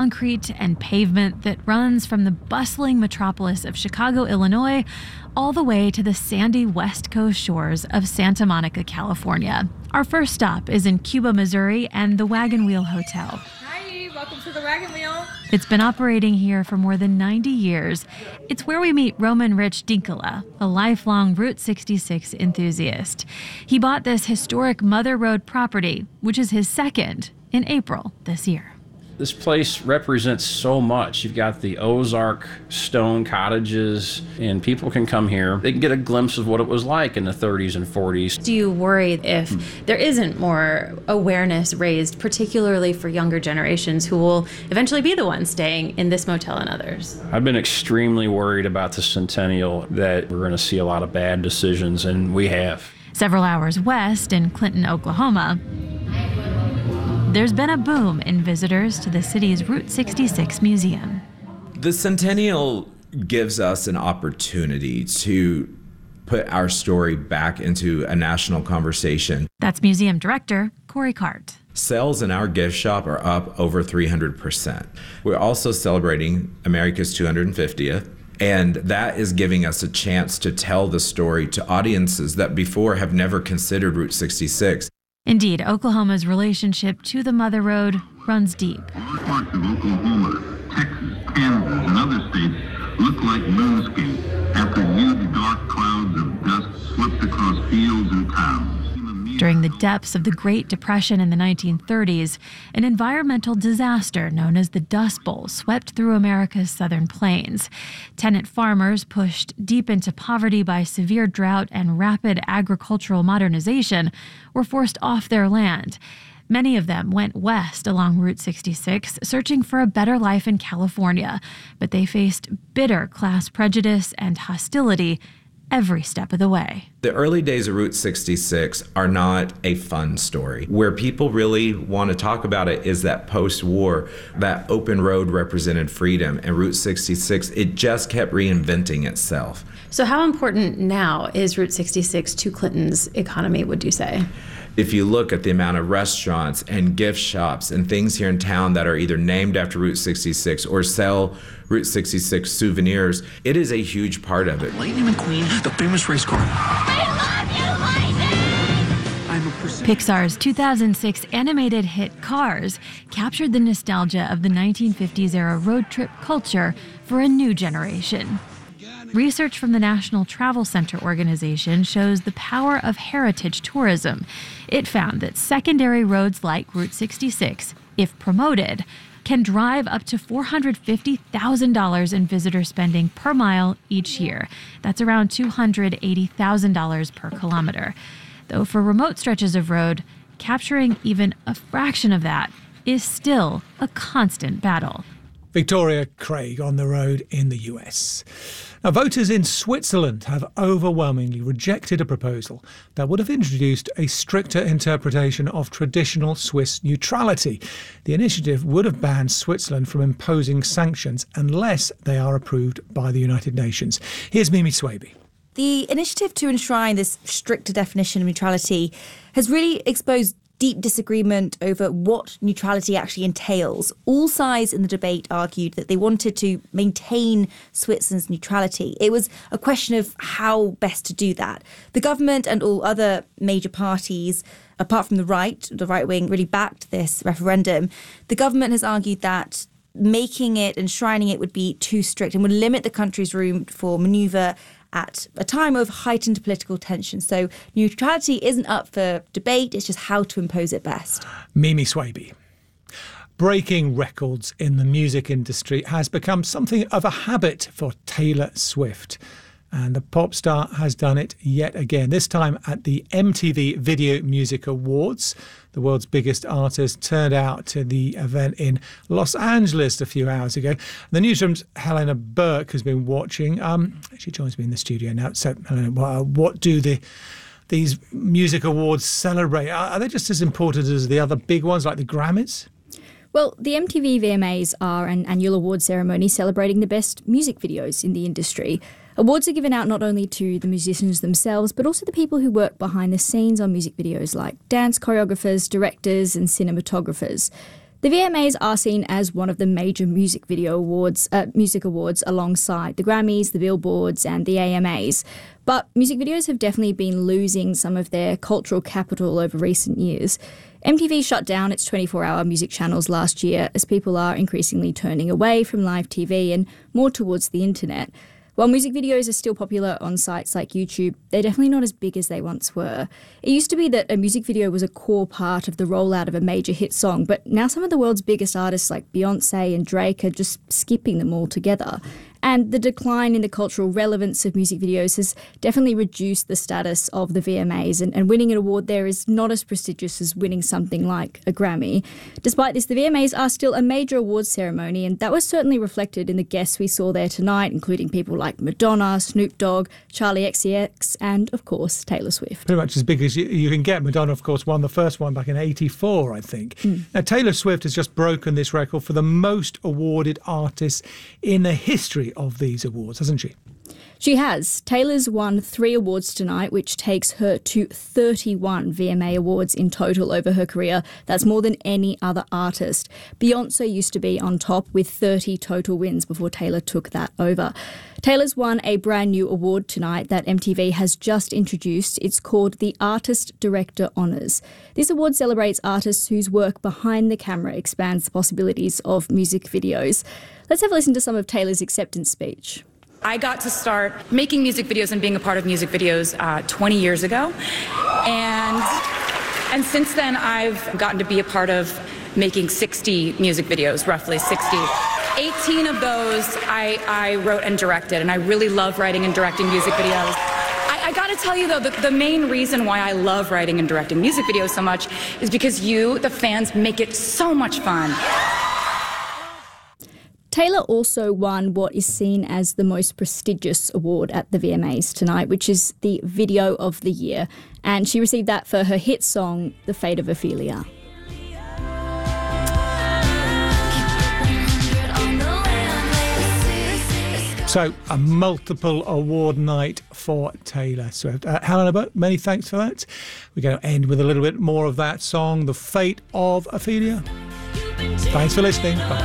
concrete and pavement that runs from the bustling metropolis of Chicago, Illinois, all the way to the sandy West Coast shores of Santa Monica, California. Our first stop is in Cuba, Missouri, and the Wagon Wheel Hotel. Hi, welcome to the Wagon Wheel. It's been operating here for more than 90 years. It's where we meet Roman Rich Dinkala, a lifelong Route 66 enthusiast. He bought this historic Mother Road property, which is his second, in April this year. This place represents so much. You've got the Ozark stone cottages, and people can come here. They can get a glimpse of what it was like in the 30s and 40s. Do you worry if there isn't more awareness raised, particularly for younger generations who will eventually be the ones staying in this motel and others? I've been extremely worried about the Centennial, that we're going to see a lot of bad decisions, and we have. Several hours west in Clinton, Oklahoma, there's been a boom in visitors to the city's Route 66 museum. The Centennial gives us an opportunity to put our story back into a national conversation. That's museum director Corey Cart. Sales in our gift shop are up over 300%. We're also celebrating America's 250th. And that is giving us a chance to tell the story to audiences that before have never considered Route 66. Indeed, Oklahoma's relationship to the Mother Road runs deep. Parts of Oklahoma, Texas, Kansas, and other states look like moonscape after huge dark clouds of dust swept across fields and towns. During the depths of the Great Depression in the 1930s, an environmental disaster known as the Dust Bowl swept through America's southern plains. Tenant farmers, pushed deep into poverty by severe drought and rapid agricultural modernization, were forced off their land. Many of them went west along Route 66, searching for a better life in California, but they faced bitter class prejudice and hostility every step of the way. The early days of Route 66 are not a fun story. Where people really want to talk about it is that post-war, that open road represented freedom, and Route 66, it just kept reinventing itself. So how important now is Route 66 to Clinton's economy, would you say? If you look at the amount of restaurants and gift shops and things here in town that are either named after Route 66 or sell Route 66 souvenirs, it is a huge part of it. Lightning McQueen, the famous race car. Pixar's 2006 animated hit Cars captured the nostalgia of the 1950s-era road trip culture for a new generation. Research from the National Travel Center organization shows the power of heritage tourism. It found that secondary roads like Route 66, if promoted, can drive up to $450,000 in visitor spending per mile each year. That's around $280,000 per kilometer. Though for remote stretches of road, capturing even a fraction of that is still a constant battle. Victoria Craig on the road in the US. Now, voters in Switzerland have overwhelmingly rejected a proposal that would have introduced a stricter interpretation of traditional Swiss neutrality. The initiative would have banned Switzerland from imposing sanctions unless they are approved by the United Nations. Here's Mimi Swaby. The initiative to enshrine this stricter definition of neutrality has really exposed deep disagreement over what neutrality actually entails. All sides in the debate argued that they wanted to maintain Switzerland's neutrality. It was a question of how best to do that. The government and all other major parties, apart from the right wing, really backed this referendum. The government has argued that making it, enshrining it, would be too strict and would limit the country's room for manoeuvre at a time of heightened political tension. So neutrality isn't up for debate, it's just how to impose it best. Mimi Swaby. Breaking records in the music industry has become something of a habit for Taylor Swift. And the pop star has done it yet again, this time at the MTV Video Music Awards. The world's biggest artist turned out to the event in Los Angeles a few hours ago. The newsroom's Helena Burke has been watching. She joins me in the studio now. So, Helena, what do these music awards celebrate? Are they just as important as the other big ones like the Grammys? Well, the MTV VMAs are an annual award ceremony celebrating the best music videos in the industry. Awards are given out not only to the musicians themselves, but also the people who work behind the scenes on music videos, like dance choreographers, directors, and cinematographers. The VMAs are seen as one of the major music awards alongside the Grammys, the Billboards and the AMAs. But music videos have definitely been losing some of their cultural capital over recent years. MTV shut down its 24-hour music channels last year as people are increasingly turning away from live TV and more towards the internet. While music videos are still popular on sites like YouTube, they're definitely not as big as they once were. It used to be that a music video was a core part of the rollout of a major hit song, but now some of the world's biggest artists like Beyoncé and Drake are just skipping them altogether. And the decline in the cultural relevance of music videos has definitely reduced the status of the VMAs, and winning an award there is not as prestigious as winning something like a Grammy. Despite this, the VMAs are still a major awards ceremony, and that was certainly reflected in the guests we saw there tonight, including people like Madonna, Snoop Dogg, Charli XCX, and, of course, Taylor Swift. Pretty much as big as you can get. Madonna, of course, won the first one back in '84, I think. Now, Taylor Swift has just broken this record for the most awarded artist in the history of these awards, hasn't she? She has. Taylor's won 3 awards tonight, which takes her to 31 VMA awards in total over her career. That's more than any other artist. Beyoncé used to be on top with 30 total wins before Taylor took that over. Taylor's won a brand new award tonight that MTV has just introduced. It's called the Artist Director Honours. This award celebrates artists whose work behind the camera expands the possibilities of music videos. Let's have a listen to some of Taylor's acceptance speech. I got to start making music videos and being a part of music videos 20 years ago. And since then, I've gotten to be a part of making 60 music videos, roughly 60. 18 of those I wrote and directed, and I really love writing and directing music videos. I gotta tell you, though, the main reason why I love writing and directing music videos so much is because you, the fans, make it so much fun. Taylor also won what is seen as the most prestigious award at the VMAs tonight, which is the Video of the Year. And she received that for her hit song, The Fate of Ophelia. So, a multiple award night for Taylor Swift. Helen Abbott, many thanks for that. We're going to end with a little bit more of that song, The Fate of Ophelia. Thanks for listening. Bye.